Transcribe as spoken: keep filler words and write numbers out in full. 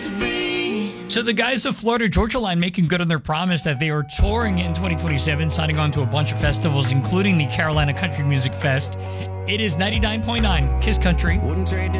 So the guys of Florida Georgia Line making good on their promise that they are touring in twenty twenty-seven, signing on to a bunch of festivals, including the Carolina Country Music Fest. It is ninety-nine point nine Kiss Country. Wouldn't trade